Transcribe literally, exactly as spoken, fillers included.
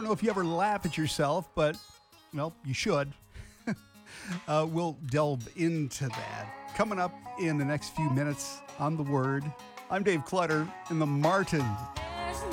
don't know if you ever laugh at yourself, but, well, you should. uh, we'll delve into that. Coming up in the next few minutes on The Word, I'm Dave Clutter in the Martin